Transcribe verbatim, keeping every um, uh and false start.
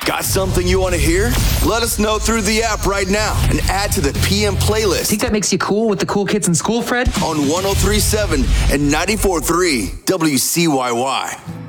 Got something you want to hear? Let us know through the app right now and add to the P M playlist. Think that makes you cool with the cool kids in school, Fred? On one oh three point seven and ninety-four point three W C Y Y.